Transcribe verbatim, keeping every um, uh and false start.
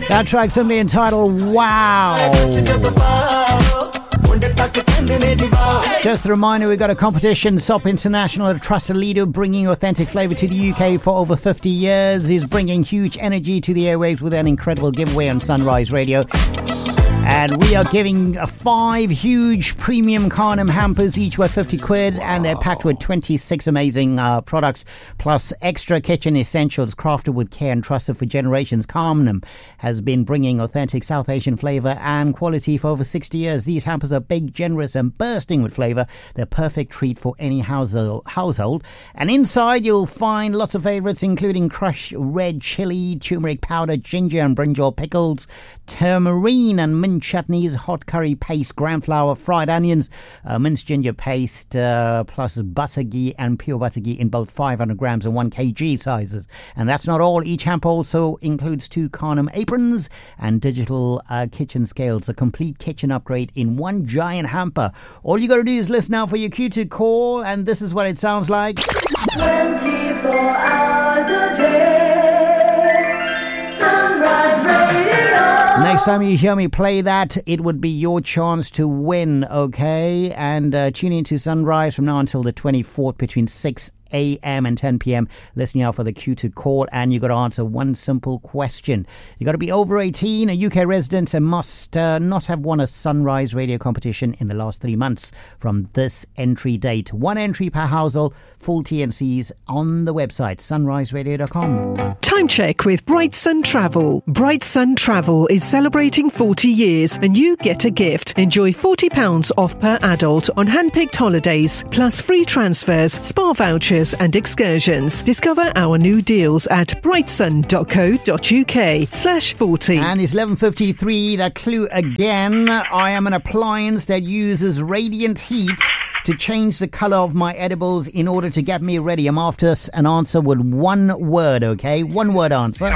That track simply entitled Wow. Just a reminder, we've got a competition. S O P International, a trusted leader bringing authentic flavour to the U K for over fifty years, is bringing huge energy to the airwaves with an incredible giveaway on Sunrise Radio. And we are giving five huge premium Carnum hampers, each worth fifty quid, and they're packed with twenty-six amazing uh, products, plus extra kitchen essentials crafted with care and trusted for generations. Carnum has been bringing authentic South Asian flavour and quality for over sixty years. These hampers are big, generous, and bursting with flavour. They're a perfect treat for any household. And inside, you'll find lots of favourites, including crushed red chilli, turmeric powder, ginger and brinjal pickles, turmeric and mint chutneys, hot curry paste, gram flour, fried onions, uh, minced ginger paste, uh, plus butter ghee and pure butter ghee in both five hundred grams and one kilogram sizes. And that's not all. Each hamper also includes two Carnum aprons and digital uh, kitchen scales, a complete kitchen upgrade in one giant hamper. All you got to do is listen out for your cue to call, and this is what it sounds like. twenty-four hours a day, Sunrise Radio. Next time you hear me play that, it would be your chance to win, okay? And uh, tune in to Sunrise from now until the twenty-fourth between six a.m. and ten p.m. listening out for the cue to call, and you got to answer one simple question. You got to be over eighteen, a U K resident, and must uh, not have won a Sunrise Radio competition in the last three months from this entry date. One entry per household. Full T N Cs on the website sunrise radio dot com. Time check with Bright Sun Travel. Bright Sun Travel is celebrating forty years, and you get a gift. Enjoy forty pounds off per adult on hand-picked holidays, plus free transfers, spa vouchers and excursions. Discover our new deals at brightsun.co.uk slash 40. And it's eleven fifty-three. The clue again. I am an appliance that uses radiant heat to change the colour of my edibles in order to get me ready. I'm after an answer with one word, okay? One word answer.